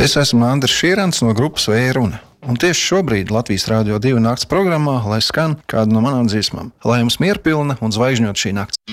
Es esmu Andris Šierans no grupas Vēja Runa. Un tieši šobrīd Latvijas Rādio 2 nakts programmā, lai skan kāda no manām dziesmām. Lai jums mierpilna un zvaigžņot šī nakts.